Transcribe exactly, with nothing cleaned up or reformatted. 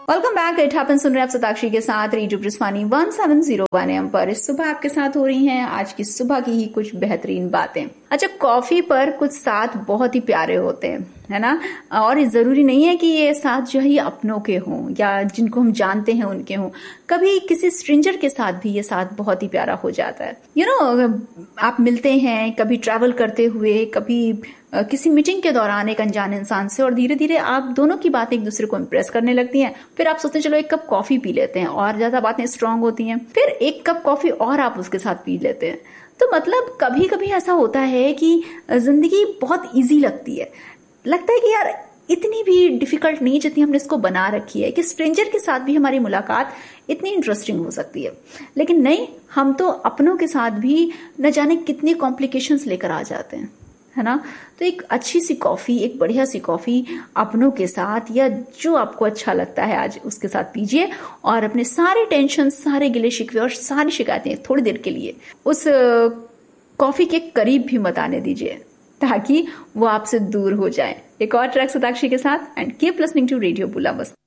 Welcome back. It happens सुन रहे हैं आप सताक्षी के साथ radio ब्रिस्वानी one seven zero one M पर। इस सुबह आपके साथ हो रही हैं आज की सुबह की ही कुछ बेहतरीन बातें। अच्छा, कॉफी पर कुछ साथ बहुत ही प्यारे होते हैं, है ना। और जरूरी नहीं है कि ये साथ जो है ये अपनों के हों या जिनको हम जानते हैं उनके हों। कभी किसी स्ट्रेंजर के साथ भी ये साथ बहुत ही प्यारा हो जाता है। यू you नो know, आप मिलते हैं कभी ट्रैवल करते हुए, कभी किसी मीटिंग के दौरान एक अनजान इंसान से, और धीरे धीरे आप दोनों की बातें एक दूसरे को इम्प्रेस करने लगती हैं। फिर आप सोचते हैं चलो एक कप कॉफी पी लेते हैं, और ज्यादा बातें स्ट्रांग होती हैं। फिर एक कप कॉफी और आप उसके साथ पी लेते हैं। तो मतलब कभी कभी ऐसा होता है कि जिंदगी बहुत इजी लगती है, लगता है कि यार इतनी भी डिफिकल्ट नहीं जितनी हमने इसको बना रखी है, कि स्ट्रेंजर के साथ भी हमारी मुलाकात इतनी इंटरेस्टिंग हो सकती है। लेकिन नहीं, हम तो अपनों के साथ भी न जाने कितनी कॉम्प्लिकेशंस लेकर आ जाते हैं, है ना। तो एक अच्छी सी कॉफी, एक बढ़िया सी कॉफी अपनों के साथ या जो आपको अच्छा लगता है आज उसके साथ पीजिए, और अपने सारे टेंशन, सारे गिले शिकवे और सारी शिकायतें थोड़ी देर के लिए उस कॉफी के करीब भी मत आने दीजिए, ताकि वो आपसे दूर हो जाए। एक और ट्रैक सताक्षी के साथ, and keep listening to radio बुला मस्त।